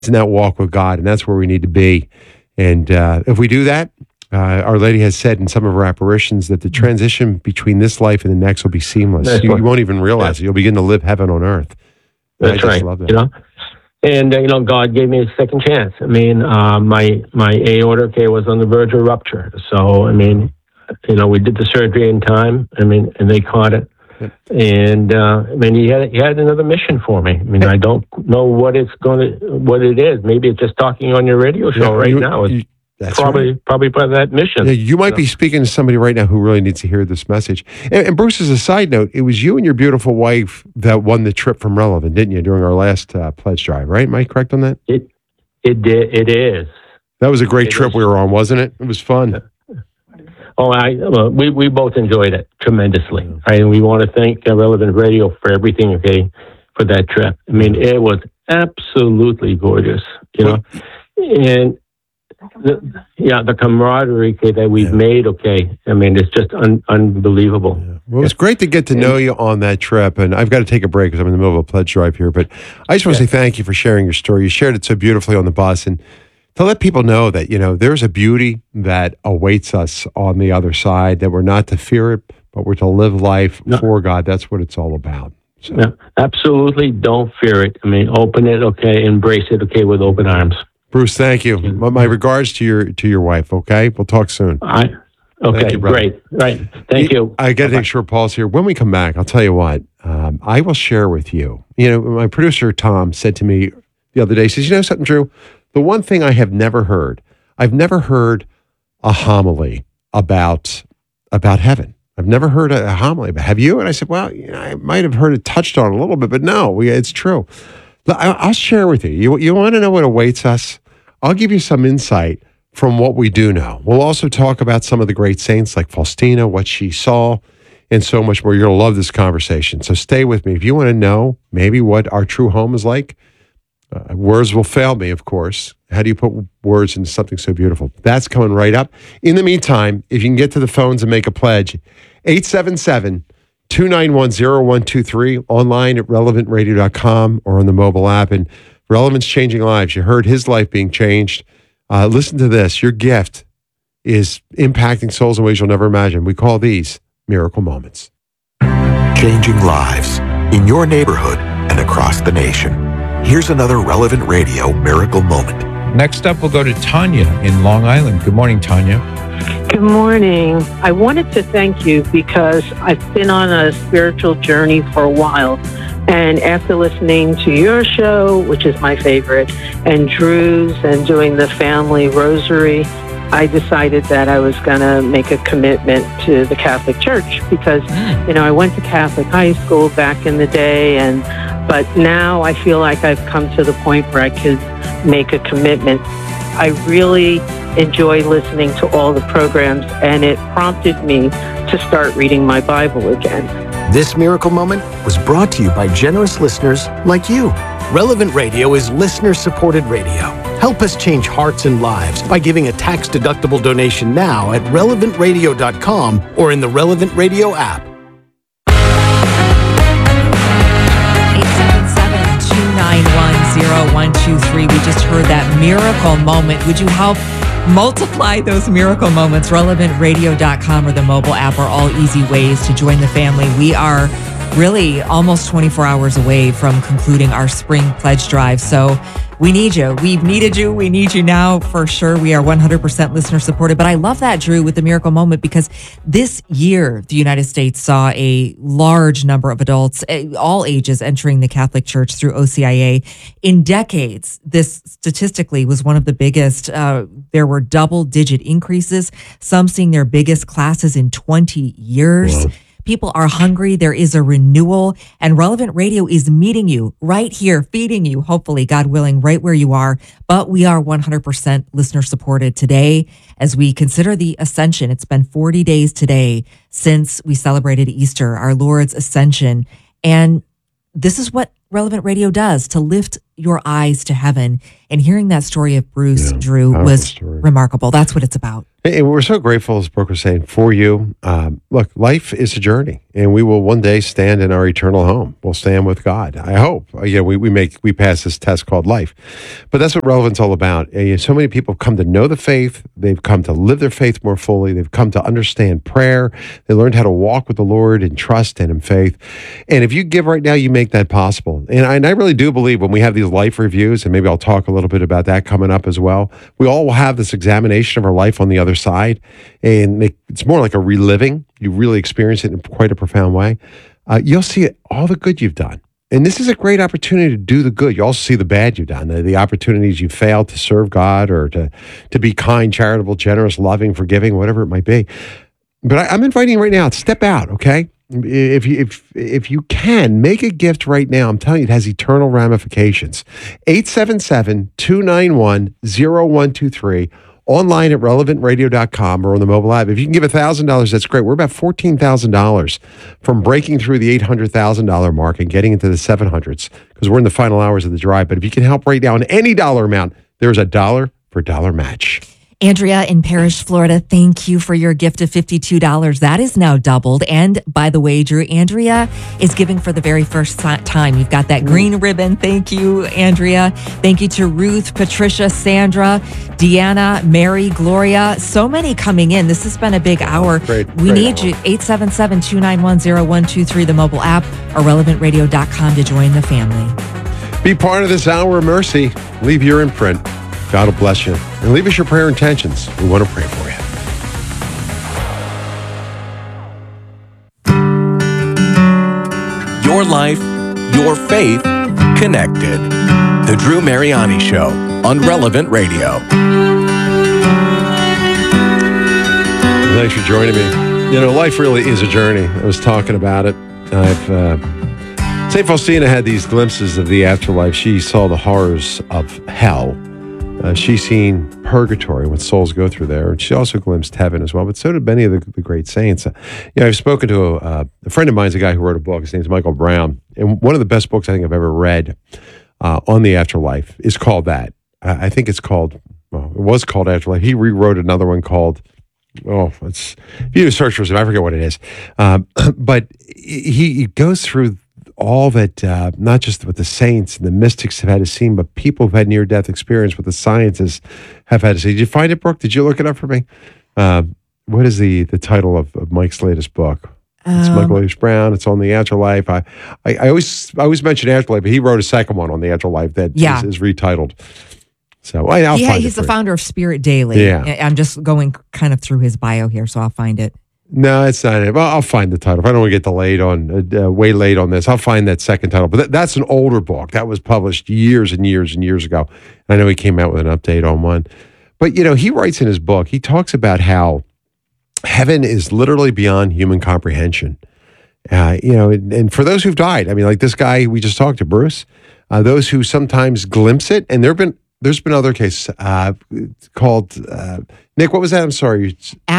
in that walk with God, and that's where we need to be. And if we do that, Our Lady has said in some of her apparitions that the transition between this life and the next will be seamless. You won't even realize it. You'll begin to live heaven on earth. That's right. Love that. You know, and God gave me a second chance. I mean, my aorta was on the verge of rupture. So I mean, we did the surgery in time. I mean, and they caught it. And I mean, he had another mission for me. I mean, I don't know what it is. Maybe it's just talking on your radio show now. That's probably part of that mission. Yeah, you might be speaking to somebody right now who really needs to hear this message. And Bruce, as a side note, it was you and your beautiful wife that won the trip from Relevant, didn't you, during our last pledge drive, right? Am I correct on that? It is. That was a great trip we were on, wasn't it? It was fun. We both enjoyed it tremendously. Right? And we want to thank Relevant Radio for everything, for that trip. I mean, it was absolutely gorgeous, and the camaraderie that we've made, I mean, it's just unbelievable. Yeah. Well, it was great to get to know you on that trip, and I've got to take a break because I'm in the middle of a pledge drive here, but I just want to say thank you for sharing your story. You shared it so beautifully on the bus, and to let people know that, there's a beauty that awaits us on the other side, that we're not to fear it, but we're to live life for God. That's what it's all about. So. Yeah, absolutely don't fear it. I mean, open it, embrace it, with open arms. Bruce, thank you. My regards to your wife, okay? We'll talk soon. Okay, great. Right. Thank you. I got to take a short pause here. When we come back, I'll tell you what, I will share with you. My producer, Tom, said to me the other day, he says, something, Drew? The one thing I have never heard, I've never heard a homily about heaven. I've never heard a homily about. Have you? And I said, well, I might have heard it touched on a little bit, but no, it's true. I'll share with you. You want to know what awaits us? I'll give you some insight from what we do know. We'll also talk about some of the great saints like Faustina, what she saw, and so much more. You're going to love this conversation. So stay with me. If you want to know maybe what our true home is like, words will fail me, of course. How do you put words into something so beautiful? That's coming right up. In the meantime, if you can get to the phones and make a pledge, 877-291-0123, online at relevantradio.com or on the mobile app. And Relevant's changing lives. You heard his life being changed. Listen to this. Your gift is impacting souls in ways you'll never imagine. We call these miracle moments. Changing lives in your neighborhood and across the nation. Here's another Relevant Radio miracle moment. Next up, we'll go to Tanya in Long Island. Good morning, Tanya. Good morning. I wanted to thank you because I've been on a spiritual journey for a while. And after listening to your show, which is my favorite, and Drew's, and doing the family rosary, I decided that I was going to make a commitment to the Catholic Church because, I went to Catholic high school back in the day, but now I feel like I've come to the point where I could make a commitment. I really enjoy listening to all the programs, and it prompted me to start reading my Bible again. This miracle moment was brought to you by generous listeners like you. Relevant Radio is listener-supported radio. Help us change hearts and lives by giving a tax-deductible donation now at relevantradio.com or in the Relevant Radio app. 877-291-0123. We just heard that miracle moment. Would you help multiply those miracle moments? Relevantradio.com or the mobile app are all easy ways to join the family. We are really almost 24 hours away from concluding our spring pledge drive. So we need you. We've needed you. We need you now for sure. We are 100% listener supported. But I love that, Drew, with the miracle moment, because this year, the United States saw a large number of adults, all ages, entering the Catholic Church through OCIA. In decades, this statistically was one of the biggest. There were double-digit increases, some seeing their biggest classes in 20 years. Wow. People are hungry. There is a renewal, and Relevant Radio is meeting you right here, feeding you, hopefully, God willing, right where you are. But we are 100% listener supported today as we consider the Ascension. It's been 40 days today since we celebrated Easter, our Lord's Ascension. And this is what Relevant Radio does to lift your eyes to heaven. And hearing that story of Bruce, Yeah, Drew, powerful was story. remarkable. That's what it's about. And we're so grateful, as Brooke was saying, for you. Look, life is a journey, and we will one day stand in our eternal home. We'll stand with God. I hope. We pass this test called life, but that's what Relevant's all about. So many people have come to know the faith. They've come to live their faith more fully. They've come to understand prayer. They learned how to walk with the Lord in trust and in faith. And if you give right now, you make that possible. And I really do believe when we have these life reviews, and maybe I'll talk a little bit about that coming up as well, we all will have this examination of our life on the other side, and it's more like a reliving. You really experience it in quite a profound way. You'll see all the good you've done, and this is a great opportunity to do the good. You also see the bad you've done, the opportunities you failed to serve God or to be kind, charitable, generous, loving, forgiving, whatever it might be. But I'm inviting you right now, step out, okay? If you can, make a gift right now. I'm telling you, it has eternal ramifications. 877-291-0123. Online at relevantradio.com or on the mobile app. If you can give $1,000, that's great. We're about $14,000 from breaking through the $800,000 mark and getting into the 700s because we're in the final hours of the drive. But if you can help right now on any dollar amount, there's a dollar for dollar match. Andrea in Parrish, Florida, thank you for your gift of $52. That is now doubled. And by the way, Drew, Andrea is giving for the very first time. You've got that green ribbon. Thank you, Andrea. Thank you to Ruth, Patricia, Sandra, Deanna, Mary, Gloria. So many coming in. This has been a big hour. We need you. 877-291-0123, the mobile app, or relevantradio.com to join the family. Be part of this hour of mercy. Leave your imprint. God will bless you. And leave us your prayer intentions. We want to pray for you. Your life, your faith, connected. The Drew Mariani Show on Relevant Radio. Thanks for joining me. Life really is a journey. I was talking about it. St. Faustina had these glimpses of the afterlife. She saw the horrors of hell. She's seen purgatory, what souls go through there. And she also glimpsed heaven as well, but so did many of the great saints. I've spoken to a friend of mine, is a guy who wrote a book. His name's Michael Brown. And one of the best books I think I've ever read on the afterlife is called that. I think it was called Afterlife. He rewrote another one called, if you search for it, I forget what it is. But he goes through all that, not just what the saints and the mystics have had to see, but people who've had near-death experience, what the scientists have had to see. Did you find it, Brooke? Did you look it up for me? What is the title of Mike's latest book? It's Michael H. Brown. It's on the afterlife. I always mention afterlife, but he wrote a second one on the afterlife that is retitled. So I'll find it. He's the founder of Spirit Daily. Yeah. I'm just going kind of through his bio here, so I'll find it. No, it's not it. Well, I'll find the title. If I don't want to get way late on this, I'll find that second title. But that's an older book. That was published years and years and years ago. I know he came out with an update on one. But, he writes in his book, he talks about how heaven is literally beyond human comprehension. And for those who've died, like this guy we just talked to, Bruce, those who sometimes glimpse it, and there's been other cases called, Nick, what was that? I'm sorry.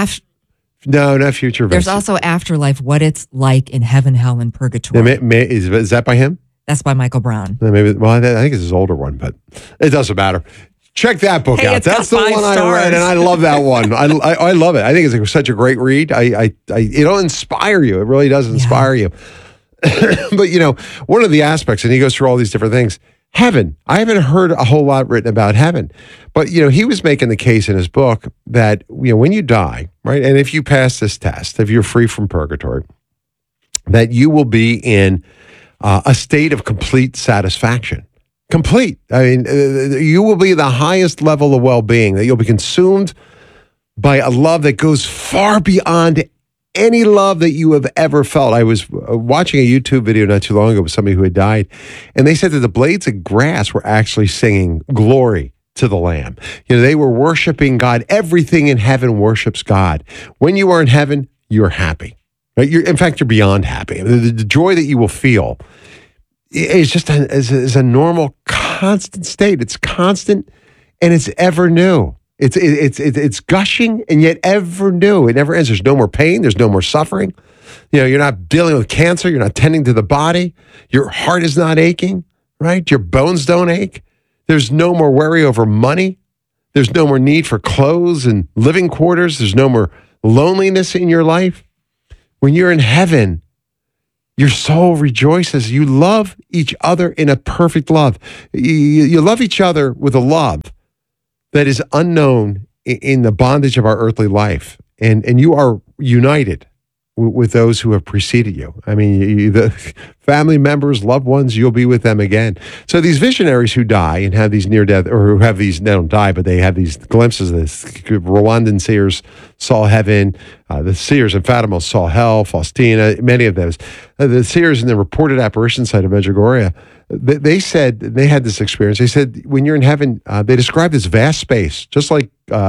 No, not Future Events. There's also Afterlife, what it's like in heaven, hell, and purgatory. Is that by him? That's by Michael Brown. I think it's his older one, but it doesn't matter. Check that book out. That's the one I read, and I love that one. I love it. I think it's such a great read. It'll inspire you. It really does inspire you. But, one of the aspects, and he goes through all these different things, heaven. I haven't heard a whole lot written about heaven. But, he was making the case in his book that, when you die, right, and if you pass this test, if you're free from purgatory, that you will be in a state of complete satisfaction. Complete. You will be the highest level of well-being, that you'll be consumed by a love that goes far beyond any love that you have ever felt. I was watching a YouTube video not too long ago with somebody who had died, and they said that the blades of grass were actually singing glory to the Lamb. They were worshiping God. Everything in heaven worships God. When you are in heaven, you're happy. Right? In fact, you're beyond happy. The joy that you will feel is just a normal, constant state. It's constant, and it's ever new. It's gushing and yet ever new. It never ends. There's no more pain. There's no more suffering. You're not dealing with cancer. You're not tending to the body. Your heart is not aching. right? Your bones don't ache. There's no more worry over money. There's no more need for clothes and living quarters. There's no more loneliness in your life. When you're in heaven, your soul rejoices. You love each other in a perfect love. You love each other with a love that is unknown in the bondage of our earthly life. And you are united with those who have preceded you. I mean, the family members, loved ones, you'll be with them again. So these visionaries who die and have these near death, or who have these, they don't die, but they have these glimpses of this. Rwandan seers saw heaven. The seers in Fatima saw hell. Faustina, many of those. The seers in the reported apparition site of Medjugorje, they said, they had this experience. They said, when you're in heaven, they described this vast space, just like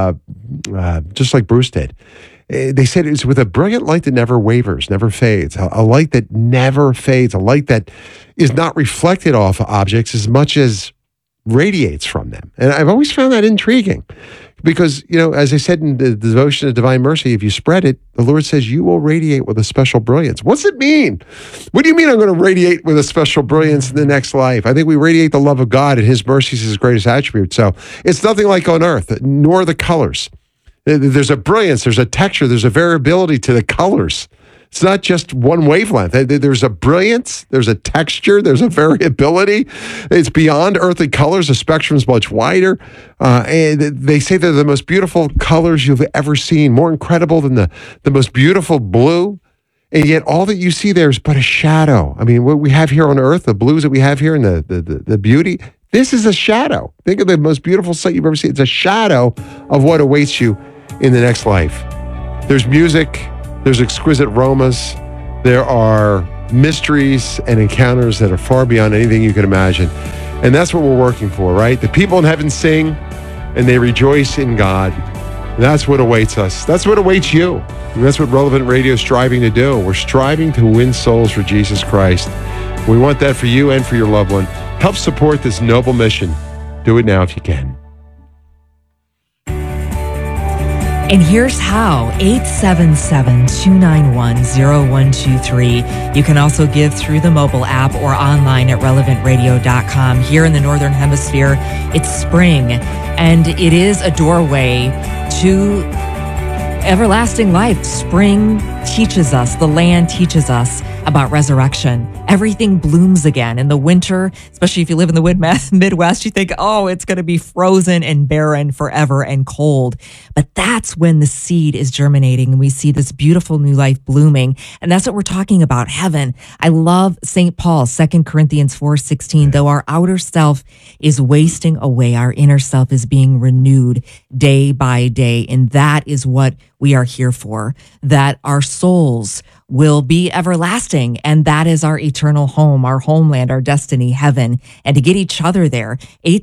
Bruce did. They said it's with a brilliant light that never wavers, never fades, a light that never fades, a light that is not reflected off of objects as much as radiates from them. And I've always found that intriguing because, as I said in the devotion of Divine Mercy, if you spread it, the Lord says you will radiate with a special brilliance. What's it mean? What do you mean I'm going to radiate with a special brilliance in the next life? I think we radiate the love of God, and His mercy is His greatest attribute. So it's nothing like on earth, nor the colors. There's a brilliance, there's a texture, there's a variability to the colors. It's not just one wavelength. There's a brilliance, there's a texture, there's a variability. It's beyond earthly colors. The spectrum is much wider. And they say they're the most beautiful colors you've ever seen, more incredible than the most beautiful blue. And yet all that you see there is but a shadow. I mean, what we have here on earth, the blues that we have here and the beauty, this is a shadow. Think of the most beautiful sight you've ever seen. It's a shadow of what awaits you in the next life. There's music, there's exquisite aromas, there are mysteries and encounters that are far beyond anything you can imagine. And that's what we're working for, right? The people in heaven sing and they rejoice in God. That's what awaits us. That's what awaits you. And that's what Relevant Radio is striving to do. We're striving to win souls for Jesus Christ. We want that for you and for your loved one. Help support this noble mission. Do it now if you can. And here's how, 877-291-0123. You can also give through the mobile app or online at relevantradio.com. Here in the Northern Hemisphere, it's spring, and it is a doorway to everlasting life. Spring teaches us, the land teaches us about resurrection. Everything blooms again. In the winter, especially if you live in the Midwest, you think, oh, it's going to be frozen and barren forever and cold. But that's when the seed is germinating and we see this beautiful new life blooming. And that's what we're talking about, heaven. I love St. Paul, 2 Corinthians 4:16. Though our outer self is wasting away, our inner self is being renewed day by day. And that is what we are here for, that our souls will be everlasting. And that is our eternal home, our homeland, our destiny, heaven. And to get each other there,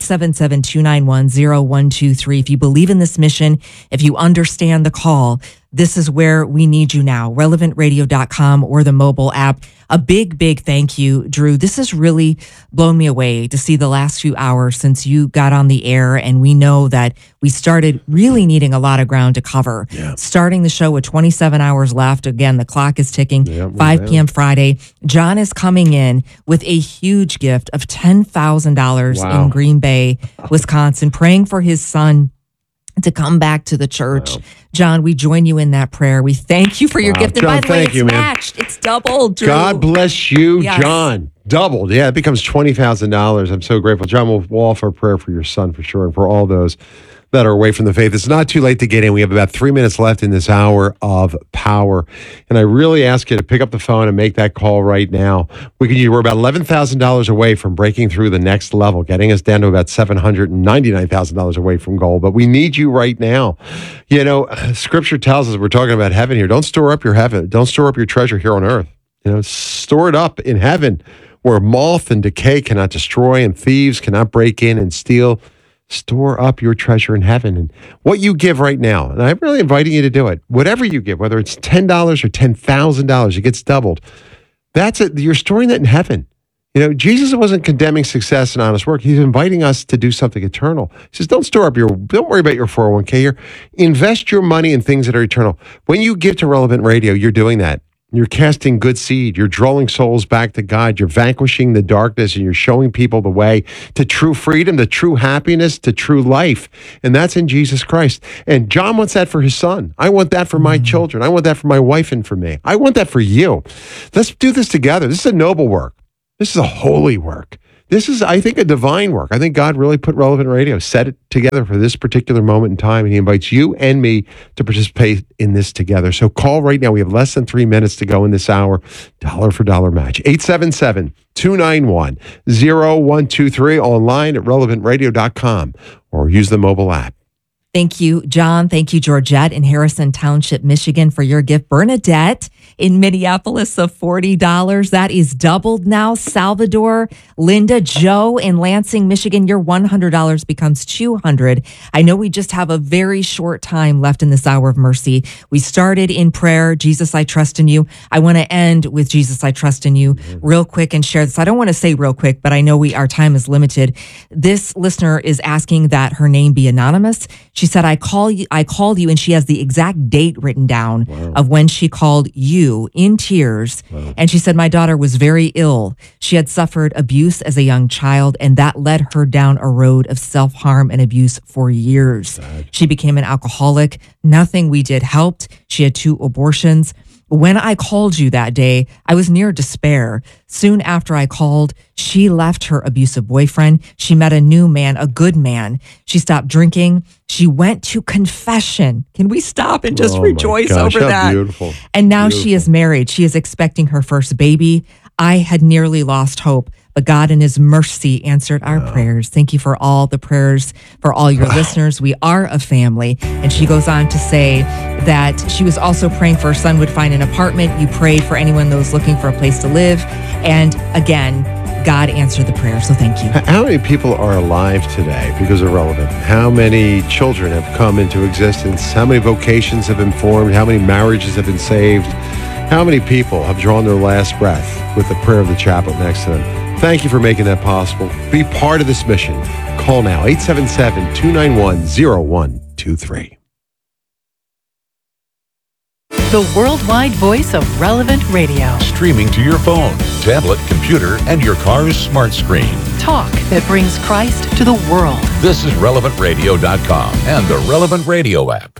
877-291-0123. If you believe in this mission, if you understand the call, this is where we need you now. relevantradio.com or the mobile app. A big, big thank you, Drew. This has really blown me away to see the last few hours since you got on the air. And we know that we started really needing a lot of ground to cover. Yeah. Starting the show with 27 hours left. Again, the clock is ticking. 5 p.m. Friday. John is coming in with a huge gift of $10,000 in Green Bay, Wisconsin, praying for his son to come back to the church. Wow. John, we join you in that prayer. We thank you for your gift. And John, by the way, it's matched. It's doubled, Drew. God bless you, yes. John. Doubled. Yeah, it becomes $20,000. I'm so grateful. John, we'll offer a prayer for your son for sure and for all those that are away from the faith. It's not too late to get in. We have about 3 minutes left in this hour of power. And I really ask you to pick up the phone and make that call right now. We're about $11,000 away from breaking through the next level, getting us down to about $799,000 away from goal. But we need you right now. You know, Scripture tells us, we're talking about heaven here. Don't store up your heaven. Don't store up your treasure here on earth. You know, store it up in heaven where moth and decay cannot destroy and thieves cannot break in and steal. Store up your treasure in heaven. And what you give right now, and I'm really inviting you to do it, whatever you give, whether it's $10 or $10,000, it gets doubled. That's it. You're storing that in heaven. You know, Jesus wasn't condemning success and honest work. He's inviting us to do something eternal. He says, don't worry about your 401k here. Invest your money in things that are eternal. When you give to Relevant Radio, you're doing that. You're casting good seed. You're drawing souls back to God. You're vanquishing the darkness, and you're showing people the way to true freedom, to true happiness, to true life. And that's in Jesus Christ. And John wants that for his son. I want that for my children. I want that for my wife and for me. I want that for you. Let's do this together. This is a noble work. This is a holy work. This is, I think, a divine work. I think God really put Relevant Radio, set it together for this particular moment in time, and he invites you and me to participate in this together. So call right now. We have less than 3 minutes to go in this hour. Dollar for dollar match. 877-291-0123, online at relevantradio.com, or use the mobile app. Thank you, John. Thank you, Georgette in Harrison Township, Michigan, for your gift. Bernadette in Minneapolis of $40. That is doubled now. Salvador, Linda, Joe in Lansing, Michigan, your $100 becomes $200. I know we just have a very short time left in this hour of mercy. We started in prayer, Jesus, I trust in you. I want to end with Jesus, I trust in you real quick and share this. I don't want to say real quick, but I know our time is limited. This listener is asking that her name be anonymous. She said, I called you, and she has the exact date written down of when she called you in tears. And she said, my daughter was very ill. She had suffered abuse as a young child, and that led her down a road of self-harm and abuse for years. She became an alcoholic. Nothing we did helped. She had 2 abortions. When I called you that day, I was near despair. Soon after I called, she left her abusive boyfriend. She met a new man, a good man. She stopped drinking. She went to confession. Can we stop and just rejoice over that? Beautiful. And now she is married. She is expecting her first baby. I had nearly lost hope, but God in his mercy answered our prayers. Thank you for all the prayers for all your listeners. We are a family. And she goes on to say that she was also praying for her son would find an apartment. You prayed for anyone that was looking for a place to live. And again, God answered the prayer. So thank you. How many people are alive today because of Relevant? How many children have come into existence? How many vocations have been formed? How many marriages have been saved? How many people have drawn their last breath with the prayer of the chaplain next to them? Thank you for making that possible. Be part of this mission. Call now, 877-291-0123. The worldwide voice of Relevant Radio. Streaming to your phone, tablet, computer, and your car's smart screen. Talk that brings Christ to the world. This is relevantradio.com and the Relevant Radio app.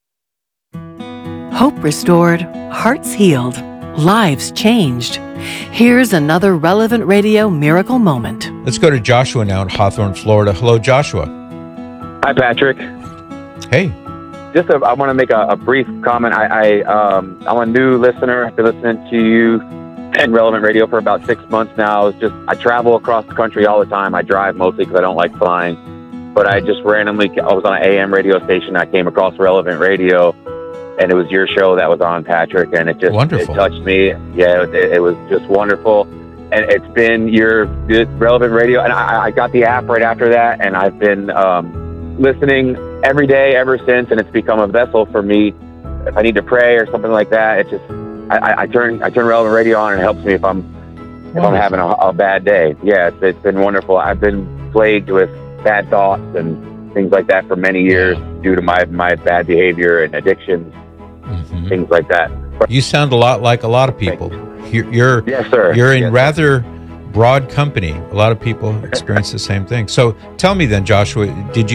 Hope restored, hearts healed, lives changed. Here's another Relevant Radio miracle moment. Let's go to Joshua now in Hawthorne, Florida. Hello, Joshua. Hi, Patrick. Hey. I want to make a brief comment. I'm a new listener. I've been listening to you and Relevant Radio for about 6 months now. I travel across the country all the time. I drive mostly because I don't like flying. But I just randomly, I was on an AM radio station. I came across Relevant Radio, and it was your show that was on, Patrick, and it touched me. Yeah, it was just wonderful. And it's been your Relevant Radio, and I got the app right after that, and I've been listening every day ever since, and it's become a vessel for me. If I need to pray or something like that, it just I turn Relevant Radio on, and it helps me if I'm having a bad day. Yeah, it's been wonderful. I've been plagued with bad thoughts and things like that for many years due to my bad behavior and addictions. Things like that. You sound a lot like a lot of people. You're yes, sir. You're in rather broad company. A lot of people experience the same thing. So tell me then, Joshua,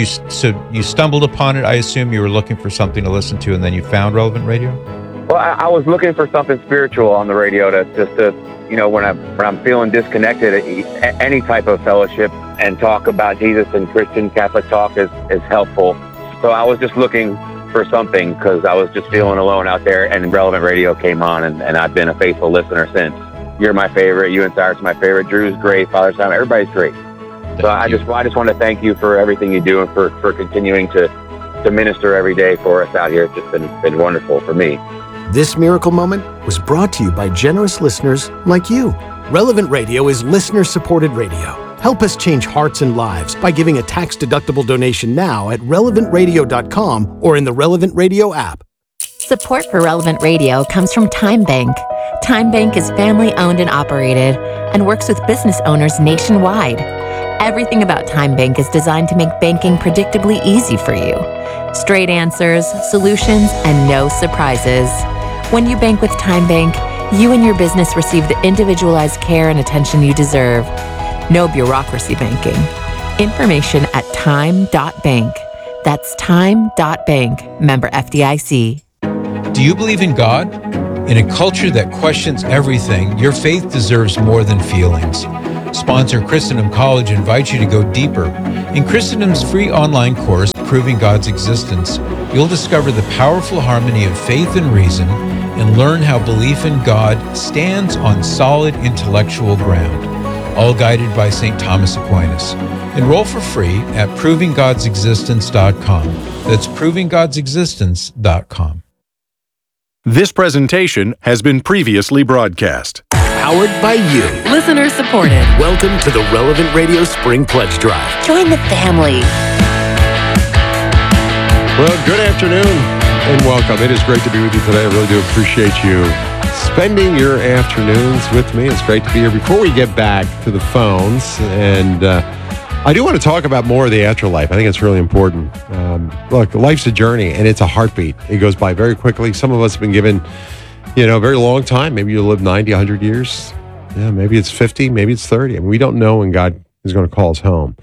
you stumbled upon it? I assume you were looking for something to listen to, and then you found Relevant Radio? Well, I was looking for something spiritual on the radio to when I'm feeling disconnected, any type of fellowship and talk about Jesus and Christian Catholic talk is helpful. So I was just looking for something because I was just feeling alone out there, and Relevant Radio came on, and I've been a faithful listener since. You're my favorite. You and Cyrus are my favorite. Drew's great. Father Simon, everybody's great. So I just want to thank you for everything you do and for continuing to minister every day for us out here. It's just been wonderful for me. This miracle moment was brought to you by generous listeners like you. Relevant Radio is listener-supported radio. Help us change hearts and lives by giving a tax-deductible donation now at relevantradio.com or in the Relevant Radio app. Support for Relevant Radio comes from Time Bank. Time Bank is family-owned and operated and works with business owners nationwide. Everything about Time Bank is designed to make banking predictably easy for you. Straight answers, solutions, and no surprises. When you bank with Time Bank, you and your business receive the individualized care and attention you deserve. No bureaucracy banking. Information at time.bank. That's time.bank. Member FDIC. Do you believe in God? In a culture that questions everything, your faith deserves more than feelings. Sponsor Christendom College invites you to go deeper. In Christendom's free online course, Proving God's Existence, you'll discover the powerful harmony of faith and reason and learn how belief in God stands on solid intellectual ground, all guided by St. Thomas Aquinas. Enroll for free at provinggodsexistence.com. That's provinggodsexistence.com. This presentation has been previously broadcast. Powered by you. Listener supported. Welcome to the Relevant Radio Spring Pledge Drive. Join the family. Well, good afternoon and welcome. It is great to be with you today. I really do appreciate you spending your afternoons with me. It's great to be here. Before we get back to the phones, and I do want to talk about more of the afterlife. I think it's really important. Look, life's a journey, and it's a heartbeat. It goes by very quickly. Some of us have been given, a very long time. Maybe you'll live 90, 100 years. Yeah, maybe it's 50, maybe it's 30. I mean, we don't know when God is going to call us home.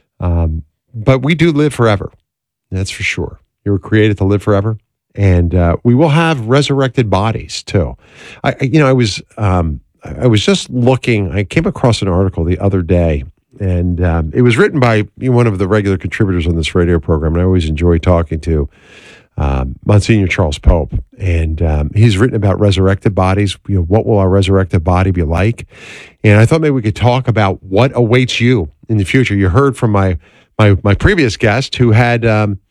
But we do live forever. That's for sure. You were created to live forever. And we will have resurrected bodies too. I was just looking. I came across an article the other day, and it was written by one of the regular contributors on this radio program. And I always enjoy talking to Monsignor Charles Pope, and he's written about resurrected bodies. What will our resurrected body be like? And I thought maybe we could talk about what awaits you in the future. You heard from my previous guest who had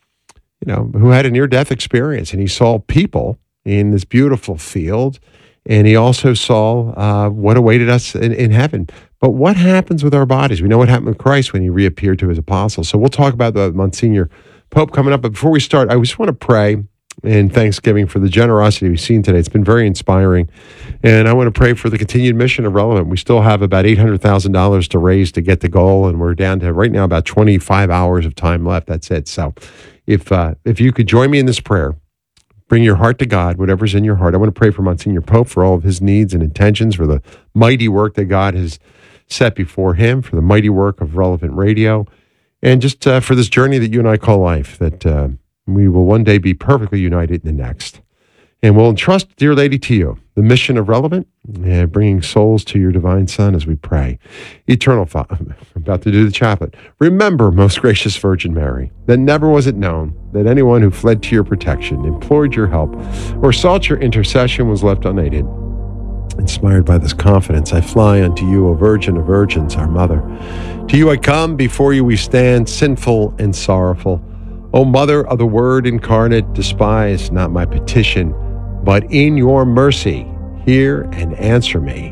who had a near-death experience, and he saw people in this beautiful field, and he also saw what awaited us in heaven. But what happens with our bodies? We know what happened with Christ when he reappeared to his apostles. So we'll talk about the Monsignor Pope coming up. But before we start, I just want to pray in thanksgiving for the generosity we've seen today. It's been very inspiring. And I want to pray for the continued mission of Relevant. We still have about $800,000 to raise to get the goal, and we're down to right now about 25 hours of time left. That's it. So if you could join me in this prayer, bring your heart to God, whatever's in your heart. I want to pray for Monsignor Pope, for all of his needs and intentions, for the mighty work that God has set before him, for the mighty work of Relevant Radio, and just for this journey that you and I call life, that we will one day be perfectly united in the next. And we'll entrust, dear lady, to you the mission of Relevant, and bringing souls to your divine Son as we pray. Eternal Father, I'm about to do the chaplet. Remember, most gracious Virgin Mary, that never was it known that anyone who fled to your protection, implored your help, or sought your intercession was left unaided. Inspired by this confidence, I fly unto you, O Virgin of Virgins, our Mother. To you I come, before you we stand, sinful and sorrowful. O Mother of the Word incarnate, despise not my petition, but in your mercy, hear and answer me.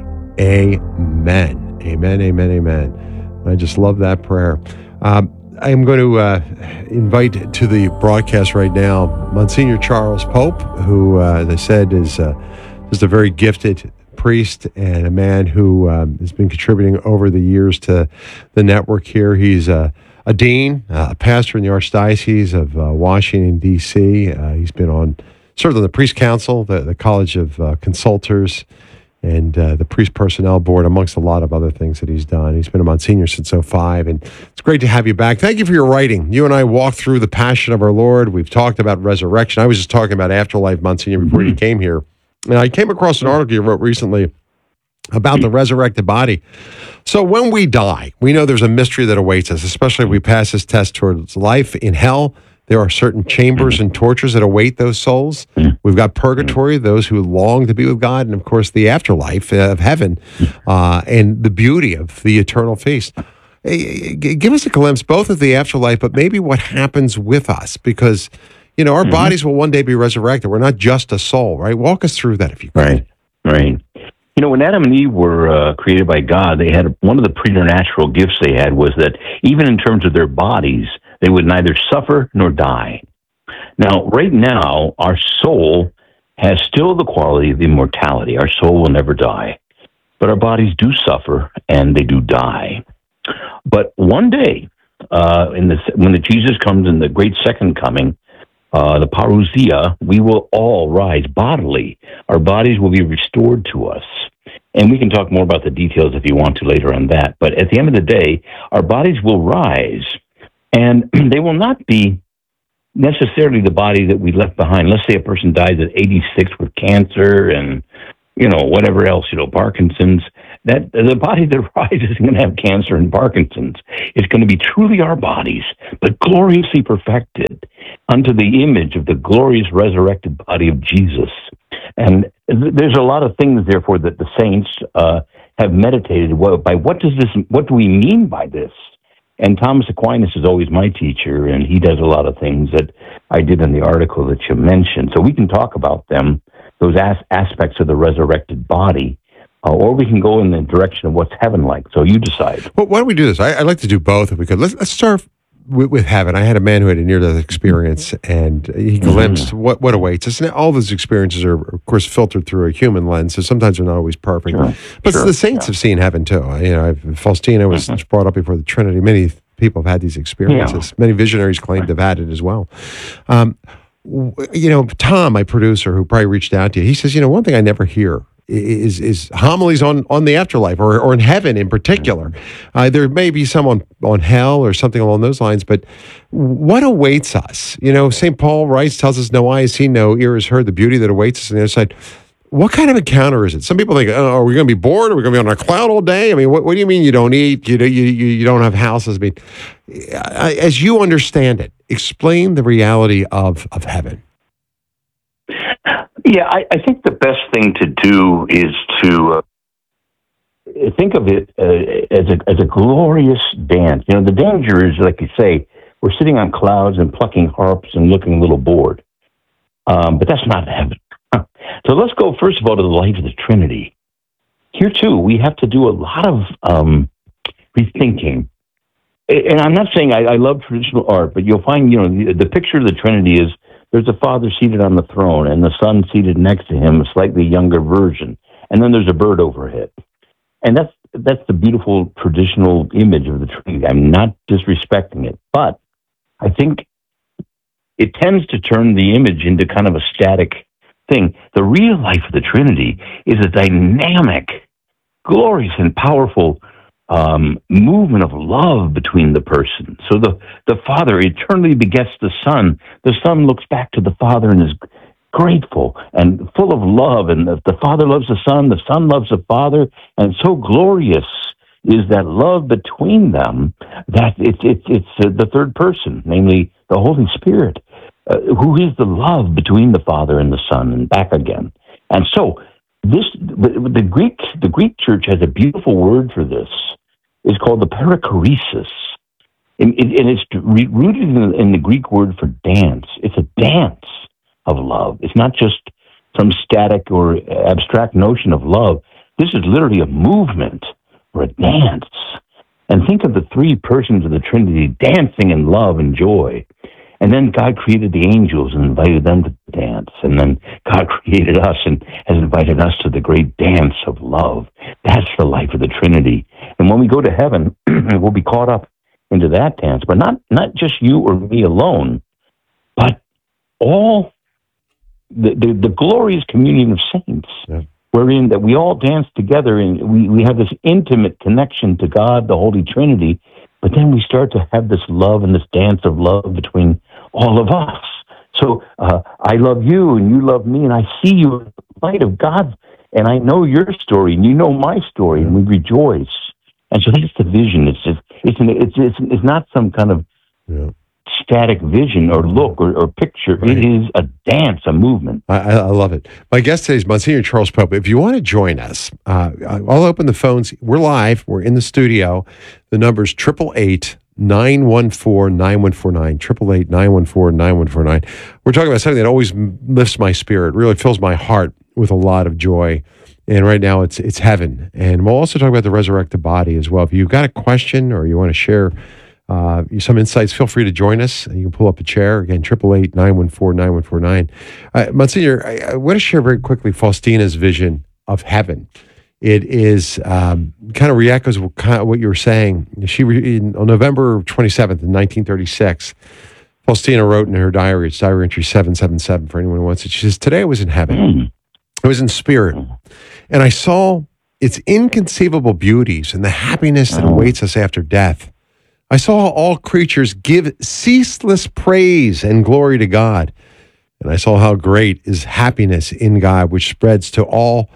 Amen. Amen, amen, amen. I just love that prayer. I am going to invite to the broadcast right now Monsignor Charles Pope, who, as I said, is just a very gifted priest and a man who has been contributing over the years to the network here. He's a dean, a pastor in the Archdiocese of Washington, D.C. He's been served on the Priest Council, the College of Consultors, and the Priest Personnel Board, amongst a lot of other things that he's done. He's been a Monsignor since 2005, and it's great to have you back. Thank you for your writing. You and I walked through the Passion of our Lord. We've talked about resurrection. I was just talking about afterlife, Monsignor, before you came here. And I came across an article you wrote recently about the resurrected body. So when we die, we know there's a mystery that awaits us, especially if we pass this test towards life. In hell, there are certain chambers and tortures that await those souls. We've got purgatory, those who long to be with God, and of course the afterlife of heaven, and the beauty of the eternal feast. Give us a glimpse both of the afterlife, but maybe what happens with us, because our bodies will one day be resurrected. We're not just a soul, right? Walk us through that if you could. Right. When Adam and Eve were created by God, they had one of the preternatural gifts they had was that even in terms of their bodies, they would neither suffer nor die. Now, right now, our soul has still the quality of immortality. Our soul will never die. But our bodies do suffer, and they do die. But one day, when Jesus comes in the great second coming, the parousia, we will all rise bodily. Our bodies will be restored to us. And we can talk more about the details if you want to later on that. But at the end of the day, our bodies will rise, and they will not be necessarily the body that we left behind. Let's say a person dies at 86 with cancer and, whatever else, Parkinson's. That the body that rises is going to have cancer and Parkinson's. It's going to be truly our bodies, but gloriously perfected unto the image of the glorious resurrected body of Jesus. And there's a lot of things, therefore, that the saints have meditated by. What do we mean by this? And Thomas Aquinas is always my teacher, and he does a lot of things that I did in the article that you mentioned. So we can talk about them, those aspects of the resurrected body, or we can go in the direction of what's heaven like. So you decide. Well, why don't we do this? I'd like to do both if we could. Let's start with heaven. I had a man who had a near-death experience, and he glimpsed what awaits us. And all those experiences are, of course, filtered through a human lens, so sometimes they're not always perfect. But the saints have seen heaven too. Faustina was brought up before the Trinity. Many people have had these experiences. Many visionaries claim to have had it as well. Tom, my producer, who probably reached out to you, he says, one thing I never hear is homilies on the afterlife or in heaven in particular. There may be some on hell or something along those lines, but what awaits us? St. Paul writes, tells us, no eye has seen, no ear has heard the beauty that awaits us on the other side. What kind of encounter is it? Some people think, are we going to be bored? Are we going to be on a cloud all day? I mean, what do you mean you don't eat? You don't have houses? I mean, as you understand it, explain the reality of heaven. Yeah, I think the best thing to do is to think of it as a glorious dance. The danger is, like you say, we're sitting on clouds and plucking harps and looking a little bored. But that's not heaven. So let's go, first of all, to the life of the Trinity. Here, too, we have to do a lot of rethinking. And I'm not saying I love traditional art, but you'll find, the picture of the Trinity is there's a Father seated on the throne and the Son seated next to him, a slightly younger version. And then there's a bird overhead. And that's the beautiful traditional image of the Trinity. I'm not disrespecting it, but I think it tends to turn the image into kind of a static thing. The real life of the Trinity is a dynamic, glorious, and powerful movement of love between the persons. So the Father eternally begets the Son. The Son looks back to the Father and is grateful and full of love. And the Father loves the Son loves the Father. And so glorious is that love between them that it's the third person, namely the Holy Spirit, who is the love between the Father and the Son and back again. And so the Greek church has a beautiful word for this. It's called the perichoresis. And it's rooted in the Greek word for dance. It's a dance of love. It's not just some static or abstract notion of love. This is literally a movement or a dance. And think of the three persons of the Trinity dancing in love and joy. And then God created the angels and invited them to dance. And then God created us and has invited us to the great dance of love. That's the life of the Trinity. And when we go to heaven, we'll be caught up into that dance. But not just you or me alone, but all the glorious communion of saints, wherein that we all dance together and we have this intimate connection to God, the Holy Trinity. But then we start to have this love and this dance of love between all of us. So I love you and you love me, and I see you in the light of God, and I know your story and you know my story, and we rejoice. And so that's the vision. It's not some kind of static vision or look or picture. Right. It is a dance, a movement. I love it. My guest today is Monsignor Charles Pope. If you want to join us, I'll open the phones. We're live. We're in the studio. The number's 888-914-9149, 888-914-9149. We're talking about something that always lifts my spirit, really fills my heart with a lot of joy. And right now it's heaven. And we'll also talk about the resurrected body as well. If you've got a question or you want to share some insights, feel free to join us. You can pull up a chair. Again, 888-914-9149. Monsignor, I want to share very quickly Faustina's vision of heaven. It is kind of re-echoes what you were saying. On November 27th, in 1936, Faustina wrote in her diary, it's diary entry 777 for anyone who wants it. She says, today I was in heaven. I was in spirit, and I saw its inconceivable beauties and the happiness that awaits us after death. I saw all creatures give ceaseless praise and glory to God. And I saw how great is happiness in God, which spreads to all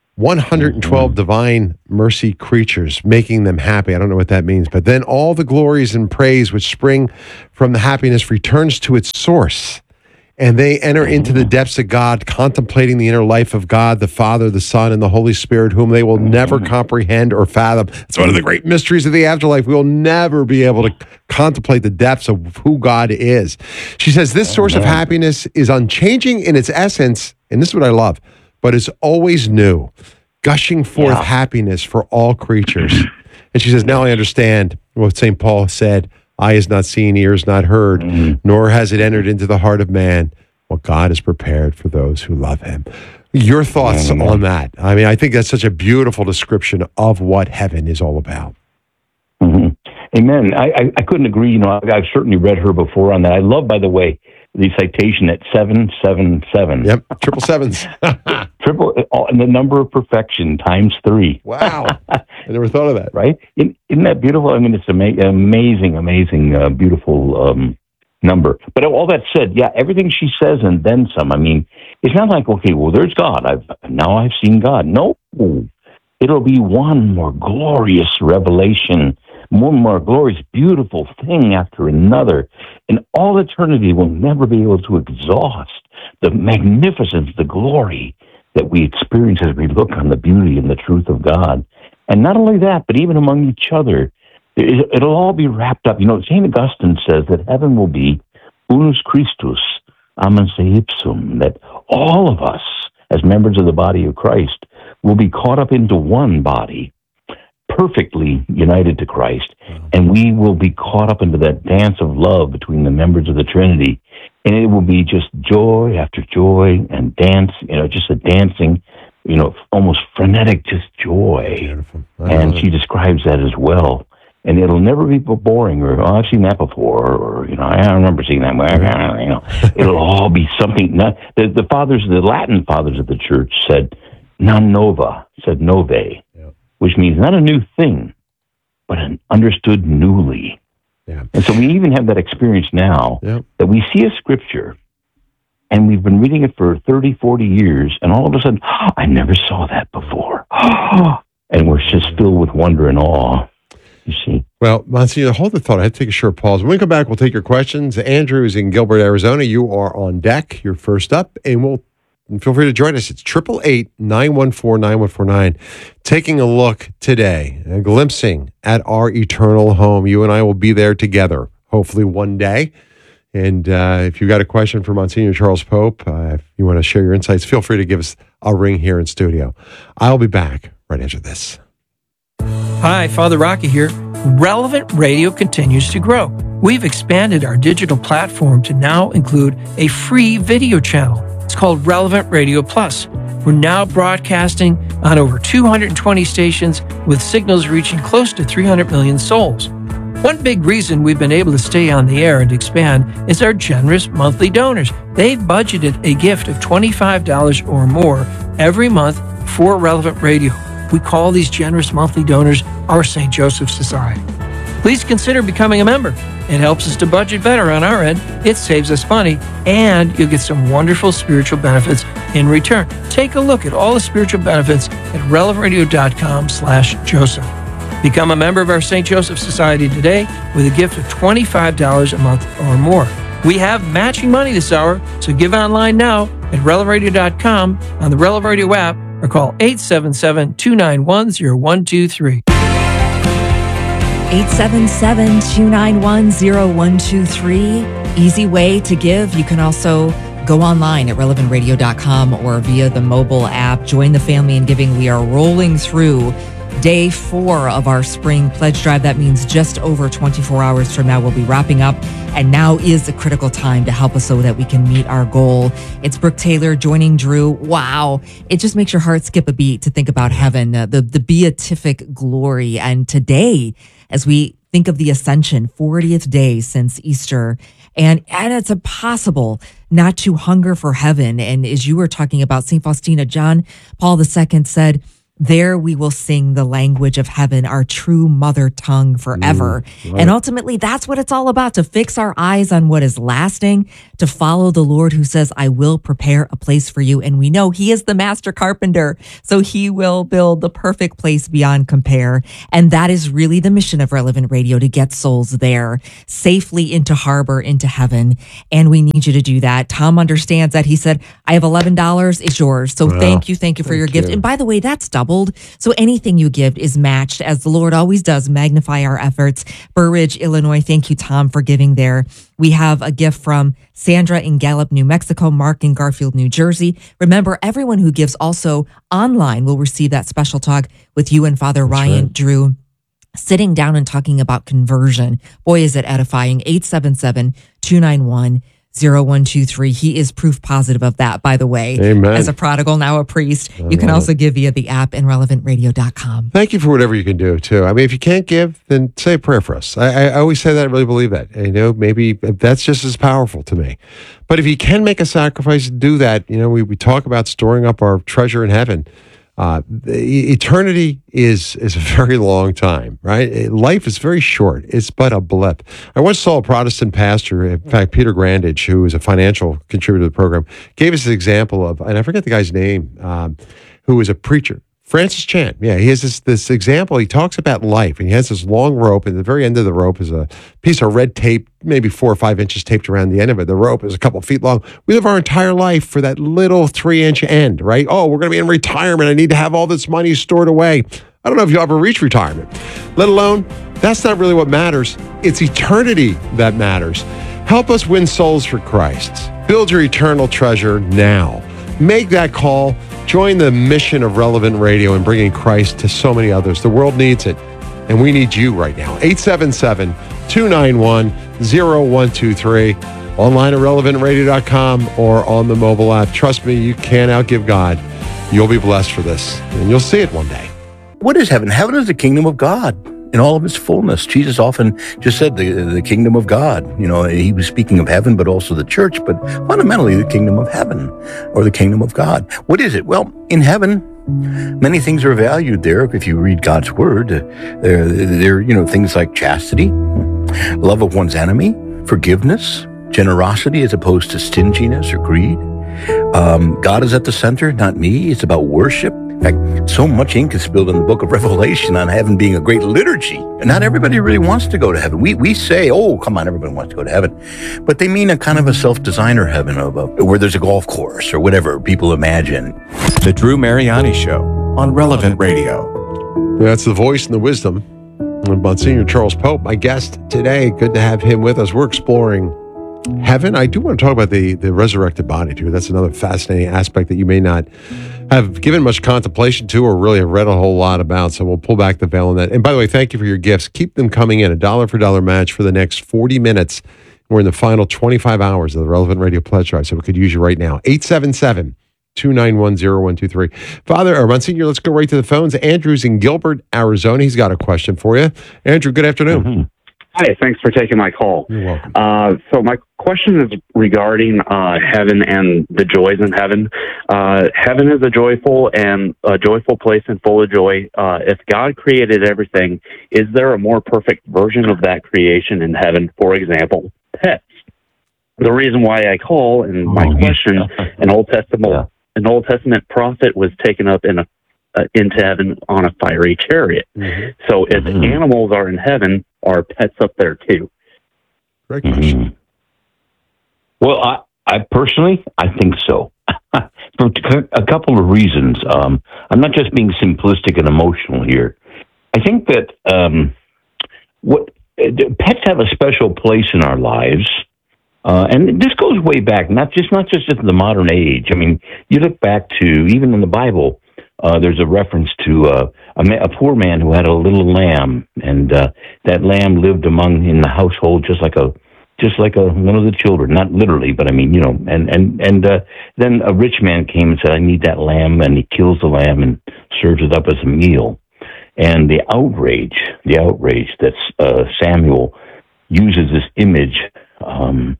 112 divine mercy creatures, making them happy. I don't know what that means. But then all the glories and praise which spring from the happiness returns to its source. And they enter into the depths of God, contemplating the inner life of God, the Father, the Son, and the Holy Spirit, whom they will never comprehend or fathom. It's one of the great mysteries of the afterlife. We will never be able to contemplate the depths of who God is. She says, this source of happiness is unchanging in its essence, and this is what I love, but it's always new, gushing forth happiness for all creatures. And she says, now I understand what St. Paul said, eye has not seen, ears not heard, nor has it entered into the heart of man what God has prepared for those who love him. Your thoughts on that? I mean, I think that's such a beautiful description of what heaven is all about. Amen. I couldn't agree. You know, I've certainly read her before on that. I love, by the way, the citation at 777. Yep, triple sevens. And the number of perfection times 3. Wow. I never thought of that. Right? Isn't that beautiful? I mean, it's amazing, beautiful number. But all that said, everything she says and then some. I mean, it's not like, okay, well, there's God. I've seen God. No. It'll be one more glorious revelation, one more glorious, beautiful thing after another. And all eternity will never be able to exhaust the magnificence, the glory that we experience as we look on the beauty and the truth of God. And not only that, but even among each other, it'll all be wrapped up. You know, St. Augustine says that heaven will be unus Christus, amen se ipsum, that all of us, as members of the body of Christ, will be caught up into one body, perfectly united to Christ, and we will be caught up into that dance of love between the members of the Trinity, and it will be just joy after joy and dance, just a dancing, almost frenetic, just joy. And she describes that as well. And it'll never be boring, or I've seen that before, or I remember seeing that. It'll all be something. The fathers, the Latin fathers of the church said non nova, said nove, which means not a new thing, but an understood newly. Yeah. And so we even have that experience now that we see a scripture, and we've been reading it for 30, 40 years, and all of a sudden, I never saw that before. And we're just filled with wonder and awe. You see. Well, Monsignor, hold the thought. I have to take a short pause. When we come back, we'll take your questions. Andrew is in Gilbert, Arizona. You are on deck. You're first up, and feel free to join us. It's 888-914-9149. Taking a look today, glimpsing at our eternal home. You and I will be there together, hopefully one day. And if you've got a question for Monsignor Charles Pope, if you want to share your insights, feel free to give us a ring here in studio. I'll be back right after this. Hi, Father Rocky here. Relevant Radio continues to grow. We've expanded our digital platform to now include a free video channel. It's called Relevant Radio Plus. We're now broadcasting on over 220 stations with signals reaching close to 300 million souls. One big reason we've been able to stay on the air and expand is our generous monthly donors. They've budgeted a gift of $25 or more every month for Relevant Radio. We call these generous monthly donors our St. Joseph Society. Please consider becoming a member. It helps us to budget better on our end, it saves us money, and you'll get some wonderful spiritual benefits in return. Take a look at all the spiritual benefits at relevantradio.com/Joseph. Become a member of our St. Joseph Society today with a gift of $25 a month or more. We have matching money this hour, so give online now at relevantradio.com, on the Relevant Radio app, or call 877-291-0123. 877-291-0123. Easy way to give. You can also go online at relevantradio.com or via the mobile app. Join the family in giving. We are rolling through day 4 of our spring pledge drive. That means just over 24 hours from now, we'll be wrapping up. And now is the critical time to help us so that we can meet our goal. It's Brooke Taylor joining Drew. Wow. It just makes your heart skip a beat to think about heaven, the beatific glory. And today, as we think of the Ascension, 40th day since Easter, And it's impossible not to hunger for heaven. And as you were talking about St. Faustina, John Paul II said, there we will sing the language of heaven, our true mother tongue forever. Right. And ultimately, that's what it's all about, to fix our eyes on what is lasting, to follow the Lord who says, I will prepare a place for you. And we know he is the master carpenter, so he will build the perfect place beyond compare. And that is really the mission of Relevant Radio, to get souls there safely into harbor, into heaven. And we need you to do that. Tom understands that. He said, I have $11. It's yours. So Wow. thank you for your gift. And by the way, that's doubled. So anything you give is matched, as the Lord always does, magnify our efforts. Burr Ridge, Illinois. Thank you, Tom, for giving there. We have a gift from Sandra in Gallup, New Mexico, Mark in Garfield, New Jersey. Remember, everyone who gives also online will receive that special talk with you and Father Ryan Drew, sitting down and talking about conversion. Boy, is it edifying. 877-291-0123. He is proof positive of that, by the way. Amen. As a prodigal, now a priest. You can also give via the app and relevantradio.com. Thank you for whatever you can do, too. I mean, if you can't give, then say a prayer for us. I always say that. I really believe that. Maybe that's just as powerful to me. But if you can make a sacrifice, do that. We talk about storing up our treasure in heaven. Eternity is a very long time, right? Life is very short. It's but a blip. I once saw a Protestant pastor, in fact, Peter Grandage, who is a financial contributor to the program, gave us an example of, and I forget the guy's name, who was a preacher. Francis Chan. Yeah, he has this example. He talks about life, and he has this long rope, and at the very end of the rope is a piece of red tape, maybe 4 or 5 inches taped around the end of it. The rope is a couple feet long. We live our entire life for that little 3-inch end, right? Oh, we're going to be in retirement. I need to have all this money stored away. I don't know if you'll ever reach retirement, let alone, that's not really what matters. It's eternity that matters. Help us win souls for Christ. Build your eternal treasure now. Make that call. Join the mission of Relevant Radio in bringing Christ to so many others. The world needs it, and we need you right now. 877-291-0123. Online at relevantradio.com or on the mobile app. Trust me, you can't outgive God. You'll be blessed for this, and you'll see it one day. What is heaven? Heaven is the kingdom of God in all of its fullness. Jesus often just said the kingdom of God. He was speaking of heaven, but also the church, but fundamentally the kingdom of heaven or the kingdom of God. What is it? Well, in heaven, many things are valued there. If you read God's word, there things like chastity, love of one's enemy, forgiveness, generosity as opposed to stinginess or greed. God is at the center, not me. It's about worship. In fact, so much ink is spilled in the book of Revelation on heaven being a great liturgy. And not everybody really wants to go to heaven. We say, oh, come on, everybody wants to go to heaven. But they mean a kind of a self-designer heaven where there's a golf course or whatever people imagine. The Drew Mariani Show on Relevant Radio. That's the voice and the wisdom of Monsignor Charles Pope, my guest today. Good to have him with us. We're exploring heaven. I do want to talk about the resurrected body, too. That's another fascinating aspect that you may not have given much contemplation to or really have read a whole lot about. So we'll pull back the veil on that. And by the way, thank you for your gifts. Keep them coming in. $1 for $1 match for the next 40 minutes. We're in the final 25 hours of the Relevant Radio Pledge Drive, so we could use you right now. 877-291-0123. Father, or Monsignor, let's go right to the phones. Andrew's in Gilbert, Arizona. He's got a question for you. Andrew, good afternoon. Mm-hmm. Hi, thanks for taking my call. You're welcome. So my question is regarding heaven and the joys in heaven. Heaven is a joyful place and full of joy. If God created everything, is there a more perfect version of that creation in heaven? For example, pets. The reason why I call and my question, an Old Testament prophet was taken up into heaven on a fiery chariot. Mm-hmm. So if animals are in heaven, are pets up there too? Great question. Well, I personally, I think so. For a couple of reasons. I'm not just being simplistic and emotional here. I think that pets have a special place in our lives. And this goes way back, not just in the modern age. I mean, you look back to, even in the Bible, there's a reference to a poor man who had a little lamb, and that lamb lived in the household just like one of the children, not literally, but I mean, and then a rich man came and said, I need that lamb, and he kills the lamb and serves it up as a meal. And the outrage that Samuel uses this image